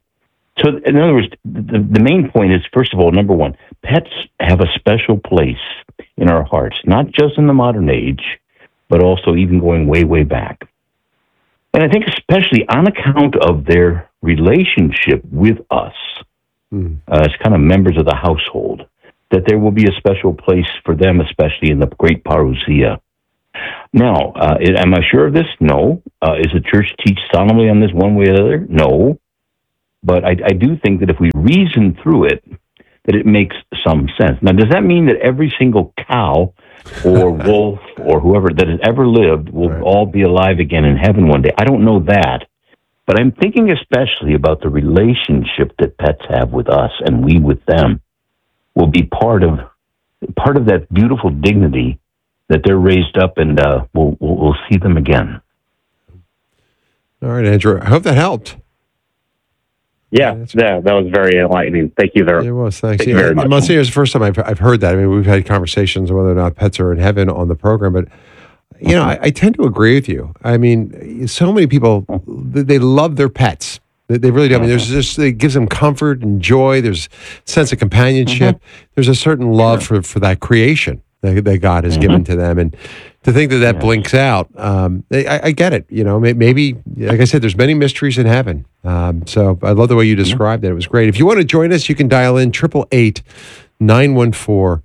So, in other words, the main point is, first of all, number one, pets have a special place in our hearts, not just in the modern age, but also even going way, way back. And I think especially on account of their relationship with us as kind of members of the household, that there will be a special place for them, especially in the great parousia. Now, am I sure of this? No. Is the church teach solemnly on this one way or the other? No. But I do think that if we reason through it, that it makes some sense. Now, does that mean that every single cow or wolf or whoever that has ever lived will all be alive again in heaven one day? I don't know that. But I'm thinking especially about the relationship that pets have with us and we with them will be part of that beautiful dignity that they're raised up, and we'll see them again. All right, Andrew. I hope that helped. Yeah, that was very enlightening. Thank you there. It was. Thanks. Thank you very much. Monsignor, it's the first time I've heard that. I mean, we've had conversations on whether or not pets are in heaven on the program, but I tend to agree with you. I mean, so many people, they love their pets. They really do. I mean, it gives them comfort and joy. There's a sense of companionship. There's a certain love for that creation that God has given to them. And to think that blinks out, I get it. Maybe, like I said, there's many mysteries in heaven. So I love the way you described it. It was great. If you want to join us, you can dial in 888-914-9149.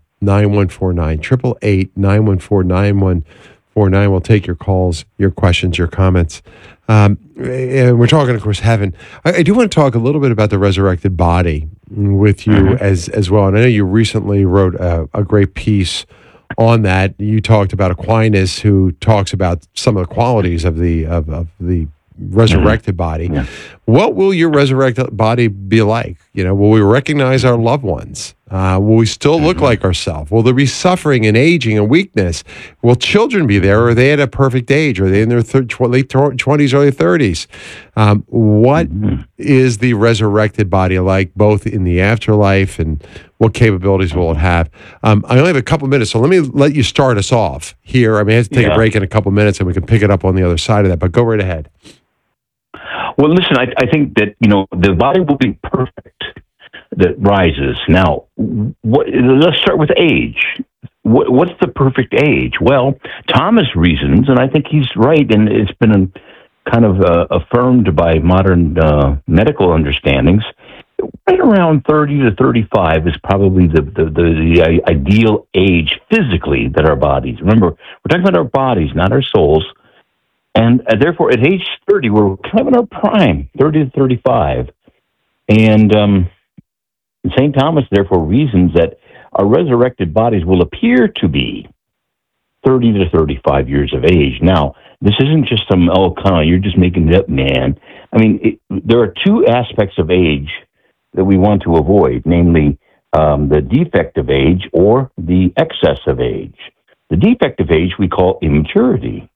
888-914-9149. We'll take your calls, your questions, your comments. And we're talking, of course, heaven. I do want to talk a little bit about the resurrected body with you as well. And I know you recently wrote a great piece on that. You talked about Aquinas, who talks about some of the qualities of the resurrected body. What will your resurrected body be like? Will we recognize our loved ones? Will we still look like ourselves? Will there be suffering and aging and weakness? Will children be there? Or are they at a perfect age? Are they in their late 20s, early 30s? What is the resurrected body like, both in the afterlife, and what capabilities will it have? I only have a couple minutes, so let me let you start us off here. I may have to take a break in a couple minutes, and we can pick it up on the other side of that, but go right ahead. Well, listen, I think that, the body will be perfect that rises. Now, let's start with age. What's the perfect age? Well, Thomas reasons, and I think he's right, and it's been kind of affirmed by modern medical understandings. Right around 30 to 35 is probably the ideal age physically that our bodies. Remember, we're talking about our bodies, not our souls. And therefore, at age 30, we're kind of in our prime, 30 to 35. And St. Thomas, therefore, reasons that our resurrected bodies will appear to be 30 to 35 years of age. Now, this isn't just some, you're just making it up, man. I mean, there are two aspects of age that we want to avoid, namely the defect of age or the excess of age. The defect of age we call immaturity.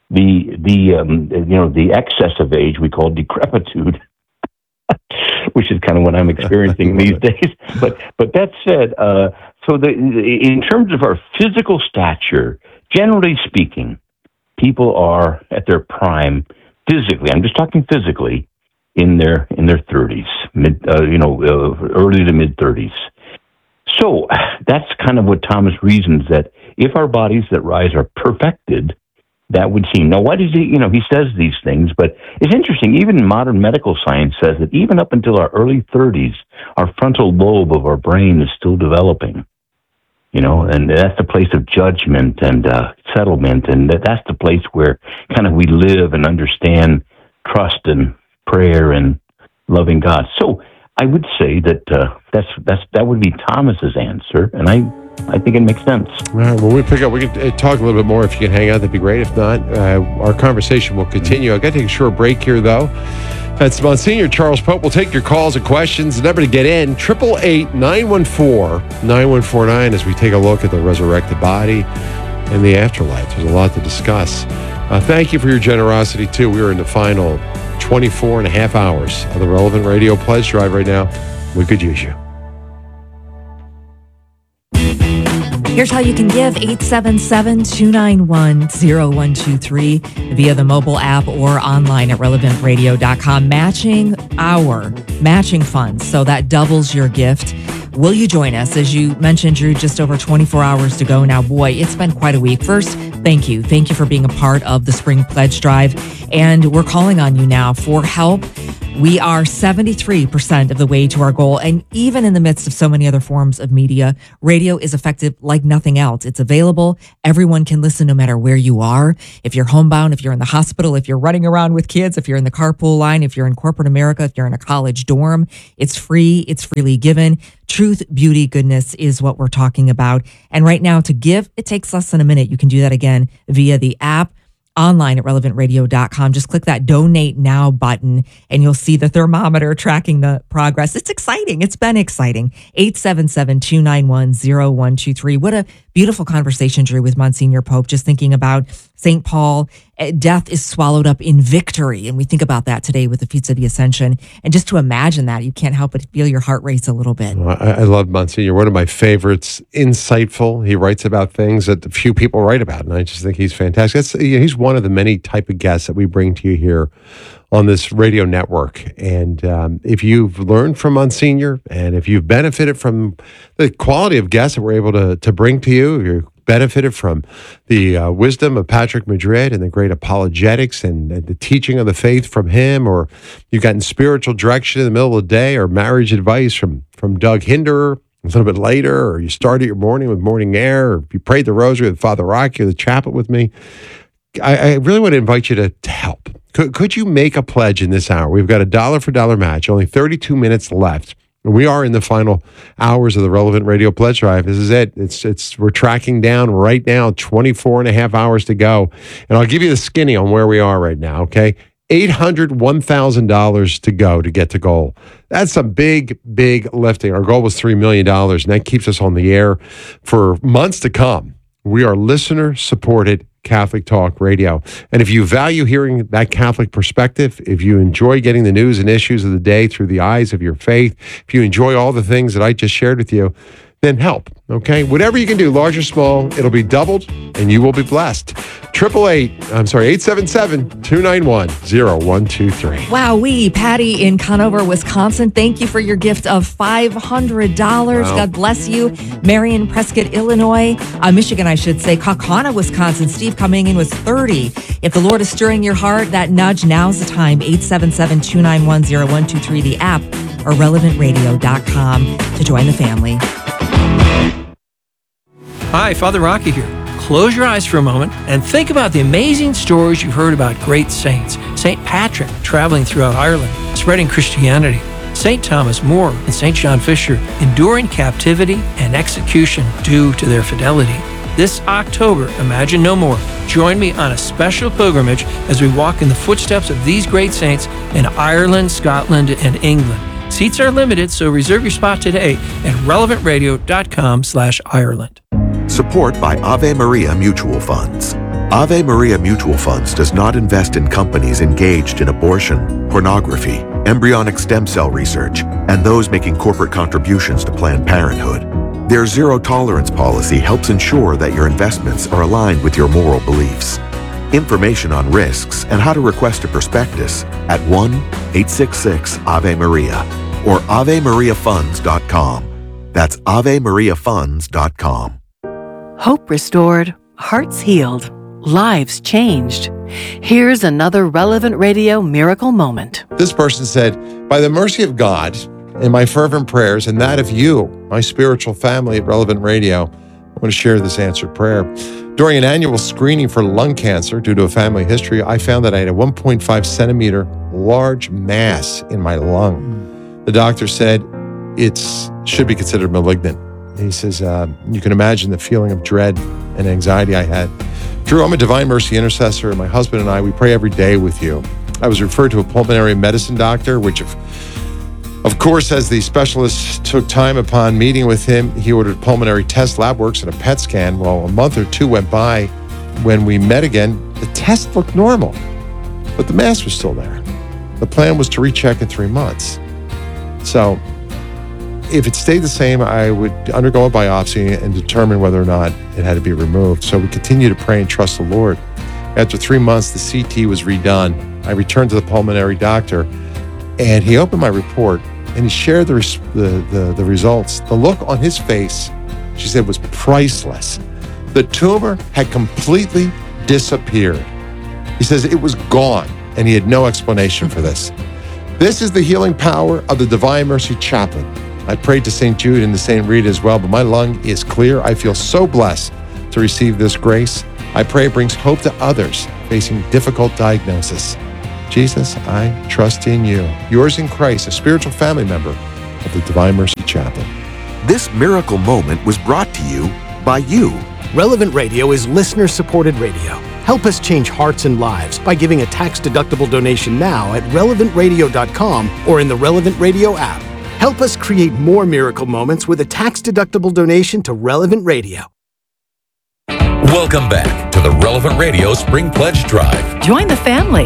The excess of age we call decrepitude, which is kind of what I'm experiencing these days. But that said, in terms of our physical stature, generally speaking, people are at their prime physically. I'm just talking physically in their 30s, early to mid 30s. So that's kind of what Thomas reasons, that if our bodies that rise are perfected, that would seem. Now, why does he says these things, but it's interesting. Even modern medical science says that even up until our early 30s, our frontal lobe of our brain is still developing. And that's the place of judgment and settlement, and that's the place where kind of we live and understand trust and prayer and loving God. So I would say that that would be Thomas's answer, and I think it makes sense. All right, well, we can talk a little bit more. If you can hang out, that'd be great. If not, our conversation will continue. I've got to take a short break here, though. That's Monsignor Charles Pope. We'll take your calls and questions. The number to get in, 888-914-9149, as we take a look at the resurrected body and the afterlife. There's a lot to discuss. Thank you for your generosity, too. We are in the final 24 and a half hours of the Relevant Radio Pledge Drive right now. We could use you. Here's how you can give 877-291-0123 via the mobile app or online at relevantradio.com. Matching funds. So that doubles your gift. Will you join us? As you mentioned, Drew, just over 24 hours to go now. Boy, it's been quite a week. First, thank you. Thank you for being a part of the Spring Pledge Drive. And we're calling on you now for help. We are 73% of the way to our goal. And even in the midst of so many other forms of media, radio is effective like nothing else. It's available. Everyone can listen no matter where you are. If you're homebound, if you're in the hospital, if you're running around with kids, if you're in the carpool line, if you're in corporate America, if you're in a college dorm, it's free. It's freely given. Truth, beauty, goodness is what we're talking about. And right now to give, it takes less than a minute. You can do that again via the app. Online at relevantradio.com. Just click that donate now button and you'll see the thermometer tracking the progress. It's exciting. It's been exciting. 877-291-0123. What a beautiful conversation, Drew, with Monsignor Pope, just thinking about St. Paul. Death is swallowed up in victory. And we think about that today with the Feast of the Ascension. And just to imagine that, you can't help but feel your heart race a little bit. Well, I love Monsignor. One of my favorites. Insightful. He writes about things that few people write about. And I just think he's fantastic. He's one of the many type of guests that we bring to you here on this radio network. And if you've learned from Monsignor and if you've benefited from the quality of guests that we're able to bring to you, you're benefited from the wisdom of Patrick Madrid and the great apologetics and the teaching of the faith from him, or you've gotten spiritual direction in the middle of the day or marriage advice from Doug Hinderer a little bit later, or you started your morning with morning air, or you prayed the rosary with Father Rocky or the chaplet with me, I really want to invite you to help. Could you make a pledge in this hour? We've got a dollar for dollar match, only 32 minutes left. We are in the final hours of the Relevant Radio Pledge Drive. This is it. We're tracking down right now, 24 and a half hours to go. And I'll give you the skinny on where we are right now, okay? $801,000 to go to get to goal. That's some big, big lifting. Our goal was $3 million, and that keeps us on the air for months to come. We are listener-supported Catholic Talk Radio. And if you value hearing that Catholic perspective, if you enjoy getting the news and issues of the day through the eyes of your faith, if you enjoy all the things that I just shared with you, then help, okay? Whatever you can do, large or small, it'll be doubled and you will be blessed. 877-291-0123. Wowee, Patty in Conover, Wisconsin. Thank you for your gift of $500. Wow. God bless you. Marion, Prescott, Illinois. Michigan, I should say. Kaukauna, Wisconsin. Steve coming in with 30. If the Lord is stirring your heart, that nudge, now's the time. 877-291-0123, the app, or relevantradio.com to join the family. Hi, Father Rocky here. Close your eyes for a moment and think about the amazing stories you've heard about great saints. St. Patrick traveling throughout Ireland, spreading Christianity. St. Thomas More and St. John Fisher enduring captivity and execution due to their fidelity. This October, Imagine No More. Join me on a special pilgrimage as we walk in the footsteps of these great saints in Ireland, Scotland, and England. Seats are limited, so reserve your spot today at relevantradio.com/Ireland. Support by Ave Maria Mutual Funds. Ave Maria Mutual Funds does not invest in companies engaged in abortion, pornography, embryonic stem cell research, and those making corporate contributions to Planned Parenthood. Their zero-tolerance policy helps ensure that your investments are aligned with your moral beliefs. Information on risks and how to request a prospectus at 1-866-AVE-MARIA or AveMariaFunds.com. That's AveMariaFunds.com. Hope restored, hearts healed, lives changed. Here's another Relevant Radio miracle moment. This person said, by the mercy of God and my fervent prayers and that of you, my spiritual family at Relevant Radio, I want to share this answered prayer. During an annual screening for lung cancer due to a family history, I found that I had a 1.5 centimeter large mass in my lung. The doctor said it should be considered malignant. He says, you can imagine the feeling of dread and anxiety I had. Drew, I'm a Divine Mercy intercessor, and my husband and I, we pray every day with you. I was referred to a pulmonary medicine doctor, which of course, as the specialist took time upon meeting with him, he ordered pulmonary test, lab works, and a PET scan. Well, a month or two went by. When we met again, the test looked normal, but the mass was still there. The plan was to recheck in 3 months. So If it stayed the same, I would undergo a biopsy and determine whether or not it had to be removed. So we continue to pray and trust the Lord. After 3 months, the CT was redone. I returned to the pulmonary doctor, and he opened my report, and he shared the results. The look on his face, she said, was priceless. The tumor had completely disappeared. He says it was gone, and he had no explanation for this. This is the healing power of the Divine Mercy Chaplain. I prayed to St. Jude and to St. Rita as well, but my lung is clear. I feel so blessed to receive this grace. I pray it brings hope to others facing difficult diagnosis. Jesus, I trust in you. Yours in Christ, a spiritual family member of the Divine Mercy Chaplain. This miracle moment was brought to you by you. Relevant Radio is listener-supported radio. Help us change hearts and lives by giving a tax-deductible donation now at relevantradio.com or in the Relevant Radio app. Help us create more miracle moments with a tax-deductible donation to Relevant Radio. Welcome back to the Relevant Radio Spring Pledge Drive. Join the family.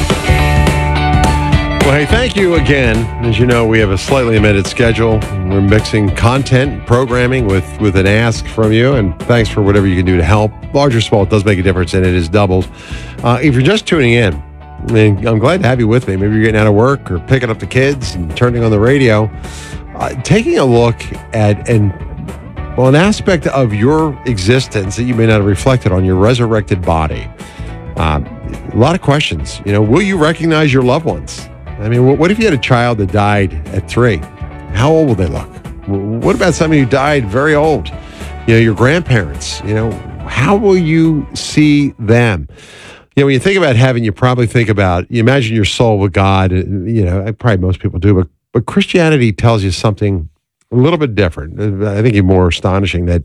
Well, hey, thank you again. As you know, we have a slightly amended schedule. We're mixing content, programming with an ask from you, and thanks for whatever you can do to help. Large or small, it does make a difference, and it is doubled. If you're just tuning in, I mean, I'm glad to have you with me. Maybe you're getting out of work or picking up the kids and turning on the radio. Taking a look at an aspect of your existence that you may not have reflected on, your resurrected body. A lot of questions. Will you recognize your loved ones? I mean, what if you had a child that died at 3? How old will they look? What about somebody who died very old? Your grandparents, how will you see them? When you think about heaven, you probably you imagine your soul with God. Probably most people do, but Christianity tells you something a little bit different. I think it's more astonishing that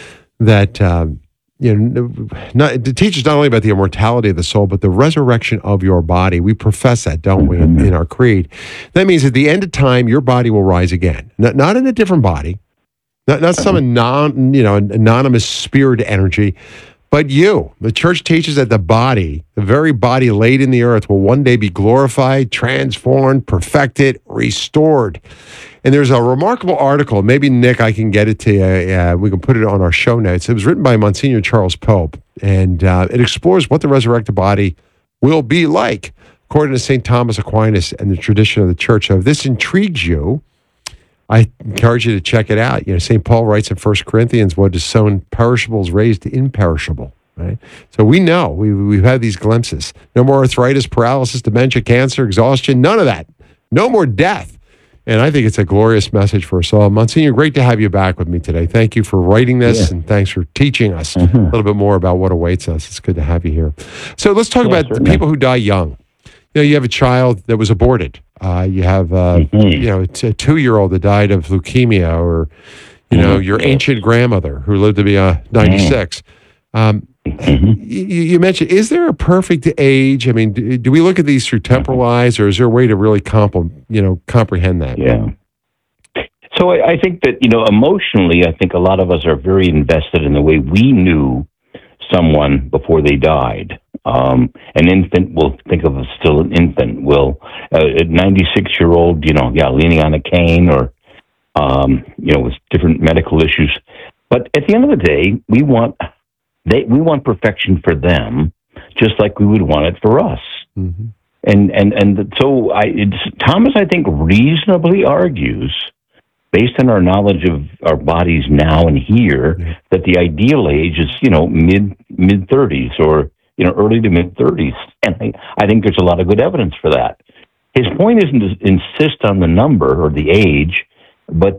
it teaches not only about the immortality of the soul, but the resurrection of your body. We profess that, don't we, in our creed? That means at the end of time, your body will rise again. Not in a different body, not some anonymous spirit energy, but you. The church teaches that the very body laid in the earth, will one day be glorified, transformed, perfected, restored. And there's a remarkable article. Maybe, Nick, I can get it to you. We can put it on our show notes. It was written by Monsignor Charles Pope, and it explores what the resurrected body will be like, according to St. Thomas Aquinas and the tradition of the church. So if this intrigues you, I encourage you to check it out. St. Paul writes in 1 Corinthians, what is sown perishable is raised imperishable. Right? So we know, we've had these glimpses. No more arthritis, paralysis, dementia, cancer, exhaustion, none of that. No more death. And I think it's a glorious message for us all. Monsignor, great to have you back with me today. Thank you for writing this, and thanks for teaching us a little bit more about what awaits us. It's good to have you here. So let's talk about the people who die young. You have a child that was aborted. You have a 2-year-old that died of leukemia, or your ancient grandmother who lived to be 96. You mentioned, is there a perfect age? I mean, do we look at these through temporal eyes, or is there a way to really comprehend that? Yeah. So I think that, emotionally, I think a lot of us are very invested in the way we knew someone before they died. An infant will think of us still an infant. Will a 96-year-old, leaning on a cane, or with different medical issues. But at the end of the day, we want perfection for them, just like we would want it for us. Mm-hmm. And so Thomas, I think, reasonably argues, based on our knowledge of our bodies now and here, that the ideal age is mid 30s, or early to mid 30s. And I think there's a lot of good evidence for that. His point isn't to insist on the number or the age, but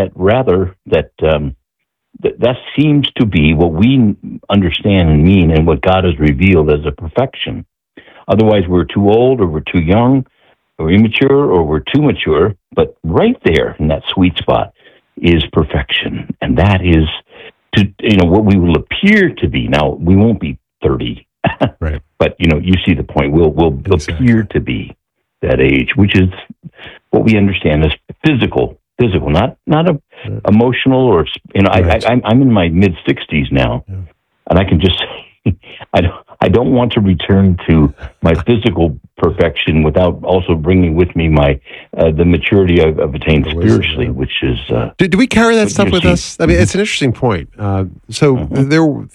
that seems to be what we understand and mean, and what God has revealed as a perfection. Otherwise, we're too old, or we're too young, or immature, or we're too mature. But right there in that sweet spot is perfection, and that is what we will appear to be. Now, we won't be 30, right? But you see the point. We'll appear to be that age, which is what we understand as physical, not emotional, or I'm in my mid 60s now, and I can just say I I don't want to return to my physical perfection without also bringing with me my the maturity I've attained spiritually, which is. Do we carry that stuff with us? I mean, it's an interesting point. There,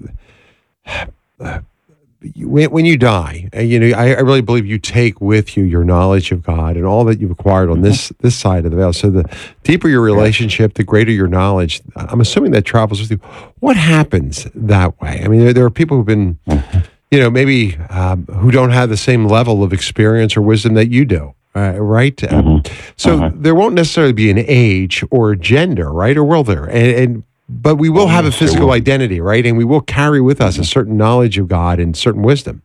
when you die, I really believe you take with you your knowledge of God and all that you've acquired on this side of the veil. So the deeper your relationship, the greater your knowledge. I'm assuming that travels with you. What happens that way? I mean, there are people who've been, maybe who don't have the same level of experience or wisdom that you do. Right? So there won't necessarily be an age or a gender, right? Or will there? But we will have a physical identity, right? And we will carry with us a certain knowledge of God and certain wisdom.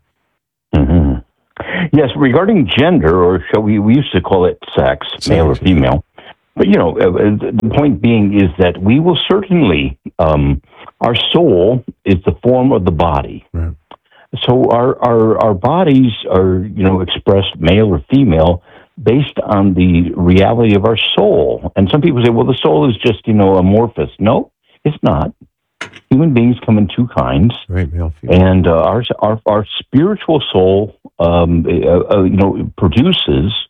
Yes, regarding gender, or shall we used to call it sex, male or female. But, the point being is that we will certainly, our soul is the form of the body. Right. So our bodies are, expressed male or female based on the reality of our soul. And some people say, well, the soul is just, amorphous. No, it's not. Human beings come in two kinds. Right, male, female. And our spiritual soul, produces